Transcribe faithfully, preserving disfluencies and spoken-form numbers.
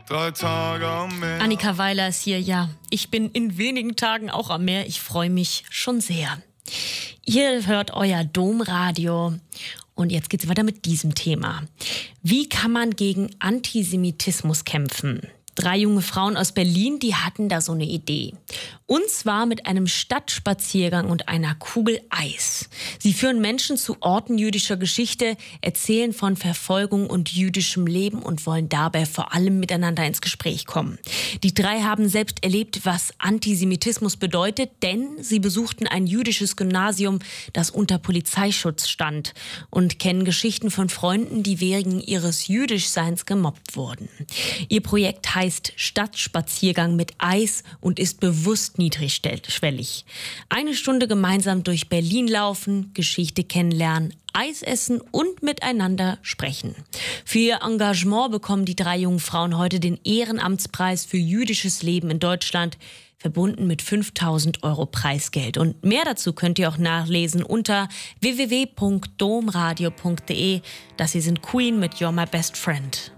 Drei Tage am Meer. Annika Weiler ist hier, ja. Ich bin in wenigen Tagen auch am Meer. Ich freue mich schon sehr. Ihr hört euer Domradio. Und jetzt geht's weiter mit diesem Thema. Wie kann man gegen Antisemitismus kämpfen? Drei junge Frauen aus Berlin, die hatten da so eine Idee. Und zwar mit einem Stadtspaziergang und einer Kugel Eis. Sie führen Menschen zu Orten jüdischer Geschichte, erzählen von Verfolgung und jüdischem Leben und wollen dabei vor allem miteinander ins Gespräch kommen. Die drei haben selbst erlebt, was Antisemitismus bedeutet, denn sie besuchten ein jüdisches Gymnasium, das unter Polizeischutz stand, und kennen Geschichten von Freunden, die wegen ihres Jüdischseins gemobbt wurden. Ihr Projekt heißt Stadtspaziergang mit Eis und ist bewusst niedrigschwellig. Eine Stunde gemeinsam durch Berlin laufen, Geschichte kennenlernen, Eis essen und miteinander sprechen. Für ihr Engagement bekommen die drei jungen Frauen heute den Ehrenamtspreis für jüdisches Leben in Deutschland, verbunden mit fünftausend Euro Preisgeld. Und mehr dazu könnt ihr auch nachlesen unter w w w punkt domradio punkt d e. Das hier sind Queen mit You're My Best Friend.